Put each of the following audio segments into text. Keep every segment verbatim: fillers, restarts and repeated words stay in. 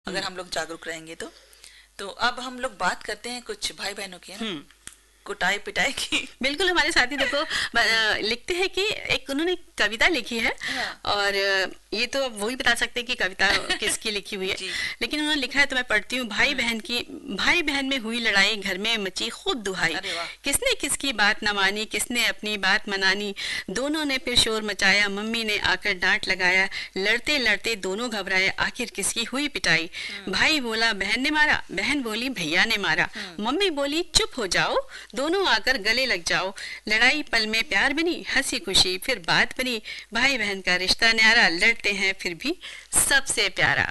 अगर हम लोग जागरूक रहेंगे तो तो अब हम लोग बात करते हैं कुछ भाई बहनों की, है ना, कुटाई पिटाई की। बिल्कुल, हमारे साथी देखो ब- लिखते हैं कि एक उन्होंने कविता लिखी है। हाँ। और ये तो अब वही बता सकते हैं कि कविता किसकी लिखी हुई है। जी। लेकिन उन्होंने लिखा है, तो मैं पढ़ती हूँ। भाई बहन की भाई बहन में हुई लड़ाई, घर में मची खूब दुहाई। अरे वाह। किसने किसकी बात न मानी, किसने अपनी बात मनानी। दोनों ने फिर शोर मचाया, मम्मी ने आकर डांट लगाया। लड़ते लड़ते दोनों घबराए, आखिर किसकी हुई पिटाई। भाई बोला बहन ने मारा, बहन बोली भैया ने मारा। मम्मी बोली चुप हो जाओ, दोनों आकर गले लग जाओ। लड़ाई पल में प्यार बनी, हंसी खुशी फिर बात बनी। भाई बहन का रिश्ता न्यारा, लड़ते हैं फिर भी सबसे प्यारा।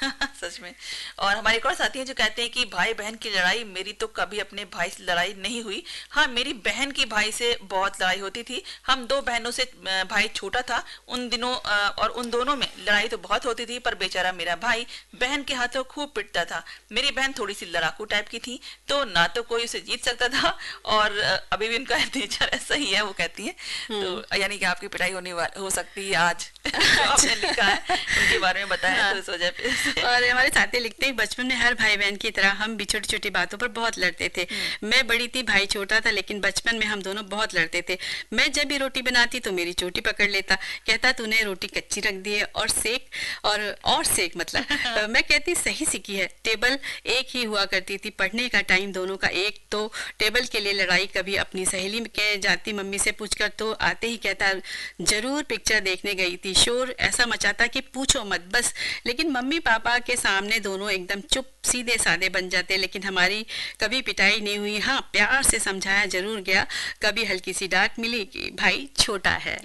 सच में। और हमारे एक और साथी हैं जो कहते हैं कि भाई बहन की लड़ाई, मेरी तो कभी अपने भाई से लड़ाई नहीं हुई। हाँ, मेरी बहन की भाई से बहुत लड़ाई होती थी। हम दो बहनों से, अ, भाई छोटा था उन दिनों, अ, और उन दोनों में लड़ाई तो बहुत होती थी, पर बेचारा मेरा भाई बहन के हाथों खूब पिटता था। मेरी बहन थोड़ी सी लड़ाकू टाइप की थी, तो ना तो कोई उसे जीत सकता था, और अ, अभी भी उनका नेचर ऐसा ही है, वो कहती है। तो यानी कि आपकी पिटाई होने वाली हो सकती है आज। जो आपने लिखा है उनके बारे में बताया, हाँ। तो इस वजह पे। और हमारे साथी लिखते हैं, बचपन में हर भाई बहन की तरह हम भी छोटी छोटी बातों पर बहुत लड़ते थे। मैं बड़ी थी, भाई छोटा था, लेकिन बचपन में हम दोनों बहुत लड़ते थे। मैं जब भी रोटी बनाती तो मेरी चोटी पकड़ लेता, कहता तूने रोटी कच्ची रख दी है, और सेक और और सेक मतलब। मैं कहती सही सीखी है। टेबल एक ही हुआ करती थी, पढ़ने का टाइम दोनों का एक, तो टेबल के लिए लड़ाई। कभी अपनी सहेली के जाती मम्मी से पूछकर, तो आते ही कहता जरूर पिक्चर देखने गई थी। शोर ऐसा मचाता कि पूछो मत बस। लेकिन मम्मी पापा के सामने दोनों एकदम चुप सीधे साधे बन जाते। लेकिन हमारी कभी पिटाई नहीं हुई। हाँ, प्यार से समझाया जरूर गया। कभी हल्की सी डांट मिली कि भाई छोटा है।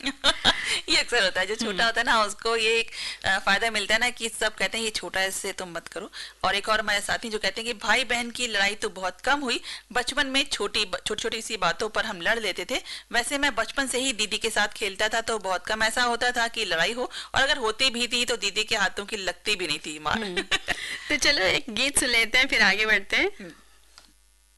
ये अक्सर होता है, जो छोटा होता है ना उसको ये एक अ, फायदा मिलता है ना, कि सब कहते हैं ये छोटा है, इससे तुम मत करो। और एक और हमारे साथी जो कहते हैं कि भाई बहन की लड़ाई तो बहुत कम हुई, बचपन में छोटी छोटी छोटी सी बातों पर हम लड़ लेते थे। वैसे मैं बचपन से ही दीदी के साथ खेलता था, तो बहुत कम ऐसा होता था कि लड़ाई हो, और अगर होती भी थी तो दीदी के हाथों की लगती भी नहीं थी मार। तो चलो एक गीत सुन लेते हैं, फिर आगे बढ़ते हैं।